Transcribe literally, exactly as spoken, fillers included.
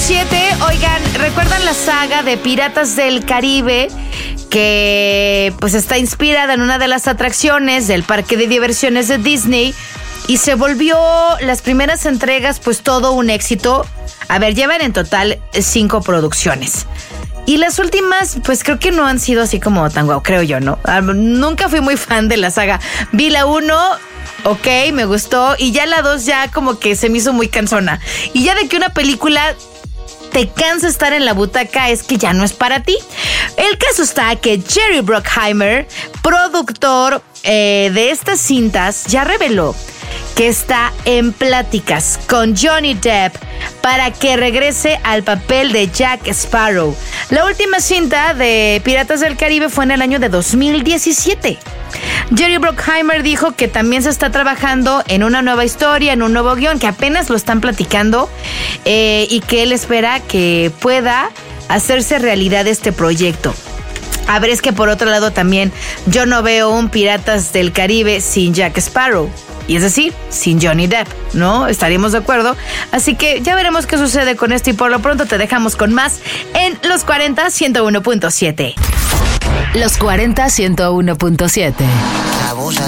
siete. Oigan, ¿recuerdan la saga de Piratas del Caribe? Que pues está inspirada en una de las atracciones del parque de diversiones de Disney y se volvió las primeras entregas pues todo un éxito. A ver, llevan en total cinco producciones. Y las últimas, pues creo que no han sido así como tan guau, creo yo, ¿no? Nunca fui muy fan de la saga. Vi la uno, ok, me gustó. Y ya la dos ya como que se me hizo muy cansona. Y ya de que una película te cansa estar en la butaca es que ya no es para ti. El caso está que Jerry Bruckheimer, productor eh, de estas cintas, ya reveló que está en pláticas con Johnny Depp para que regrese al papel de Jack Sparrow. La última cinta de Piratas del Caribe fue en el año de dos mil diecisiete. Jerry Bruckheimer dijo que también se está trabajando en una nueva historia, en un nuevo guión, que apenas lo están platicando eh, y que él espera que pueda hacerse realidad este proyecto. A ver, es que por otro lado también yo no veo un Piratas del Caribe sin Jack Sparrow. Y es decir, sin Johnny Depp, ¿no? Estaríamos de acuerdo. Así que ya veremos qué sucede con esto y por lo pronto te dejamos con más en Los cuarenta, ciento uno punto siete. Los cuarenta, ciento uno punto siete.